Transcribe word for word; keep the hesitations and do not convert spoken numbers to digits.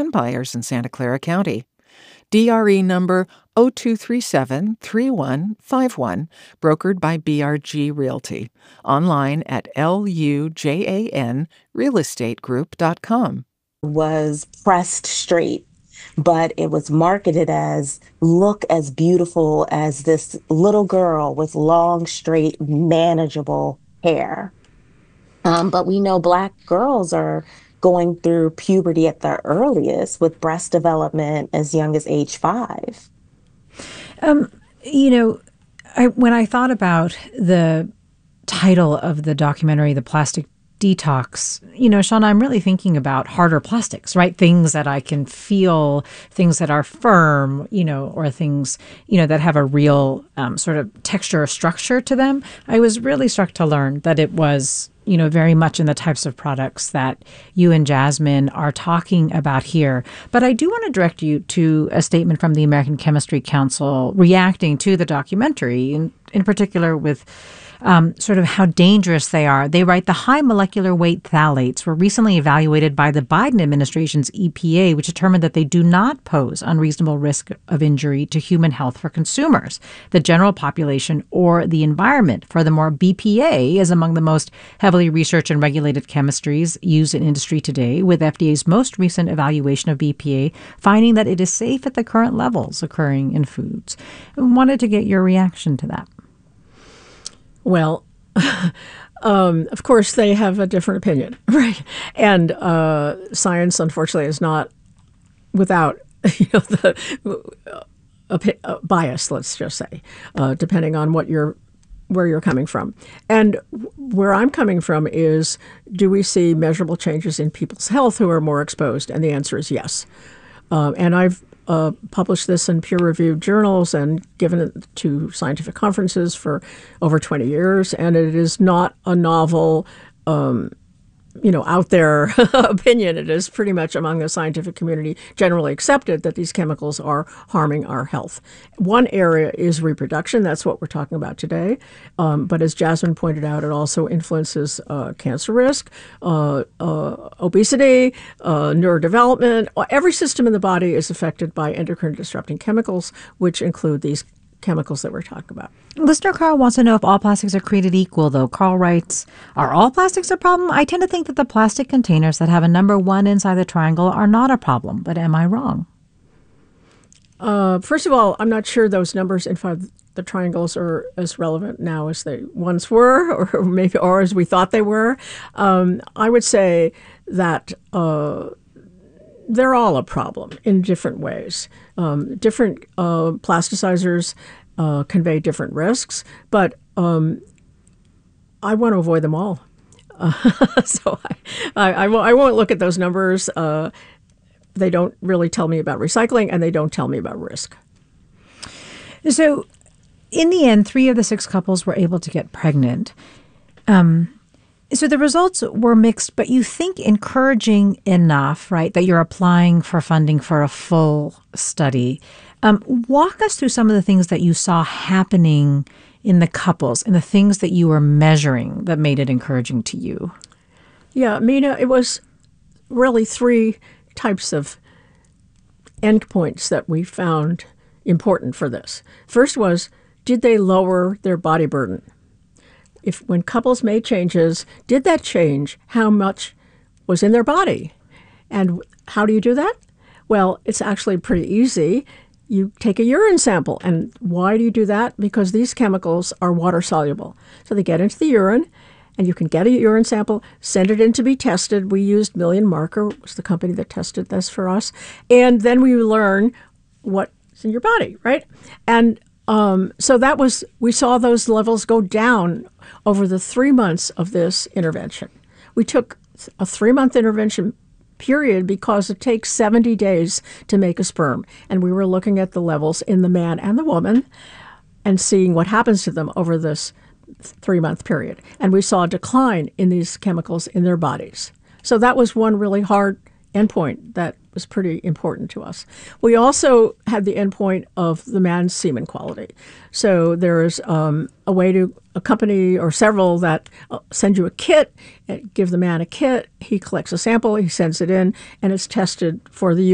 and buyers in Santa Clara County. D R E number zero two three seven three one five one, brokered by B R G Realty. Online at L U J A N real estate group dot com. Was pressed straight, but it was marketed as look as beautiful as this little girl with long, straight, manageable hair. Um, but we know Black girls are going through puberty at the earliest with breast development as young as age five. Um, you know, I, when I thought about the title of the documentary, The Plastic Detox, you know, Shauna, I'm really thinking about harder plastics, right? Things that I can feel, things that are firm, you know, or things, you know, that have a real um, sort of texture or structure to them. I was really struck to learn that it was, you know, very much in the types of products that you and Jasmine are talking about here. But I do want to direct you to a statement from the American Chemistry Council reacting to the documentary, in, in particular with Um, sort of how dangerous they are. They write, the high molecular weight phthalates were recently evaluated by the Biden administration's E P A, which determined that they do not pose unreasonable risk of injury to human health for consumers, the general population, or the environment. Furthermore, B P A is among the most heavily researched and regulated chemistries used in industry today, with F D A's most recent evaluation of B P A finding that it is safe at the current levels occurring in foods. I wanted to get your reaction to that. Well, um, of course, they have a different opinion, right? And uh, science, unfortunately, is not without you know, the uh, bias, let's just say, uh, depending on what you're, where you're coming from. And where I'm coming from is, do we see measurable changes in people's health who are more exposed? And the answer is yes. Uh, and I've Uh, published this in peer-reviewed journals and given it to scientific conferences for over twenty years. And it is not a novel, um, you know, out there opinion. It is pretty much among the scientific community generally accepted that these chemicals are harming our health. One area is reproduction. That's what we're talking about today. Um, but as Jasmine pointed out, it also influences uh, cancer risk, uh, uh, obesity, uh, neurodevelopment. Every system in the body is affected by endocrine disrupting chemicals, which include these chemicals that we're talking about. Listener Carl wants to know if all plastics are created equal, though. Carl writes, are all plastics a problem? I tend to think that the plastic containers that have a number one inside the triangle are not a problem, but am I wrong? Uh, first of all, I'm not sure those numbers inside the triangles are as relevant now as they once were, or maybe or as we thought they were. Um, I would say that uh, they're all a problem in different ways. Um, different uh, plasticizers uh, convey different risks, but um, I want to avoid them all. Uh, so I, I, I, won't, I won't look at those numbers. Uh, they don't really tell me about recycling, and they don't tell me about risk. So in the end, three of the six couples were able to get pregnant. Um So the results were mixed, but you think encouraging enough, right, that you're applying for funding for a full study. Um, walk us through some of the things that you saw happening in the couples and the things that you were measuring that made it encouraging to you. Yeah, Mina, it was really three types of endpoints that we found important for this. First was, did they lower their body burden? If when couples made changes, did that change how much was in their body? And how do you do that? Well, it's actually pretty easy. You take a urine sample. And why do you do that? Because these chemicals are water soluble. So they get into the urine, and you can get a urine sample, send it in to be tested. We used Million Marker, was the company that tested this for us. And then we learn what's in your body, right? And Um, so that was, we saw those levels go down over the three months of this intervention. We took a three-month intervention period because it takes seventy days to make a sperm. And we were looking at the levels in the man and the woman and seeing what happens to them over this three-month period. And we saw a decline in these chemicals in their bodies. So that was one really hard endpoint that was pretty important to us. We also had the endpoint of the man's semen quality. So there's um, a way to, a company or several that uh, send you a kit, give the man a kit, he collects a sample, he sends it in, and it's tested for the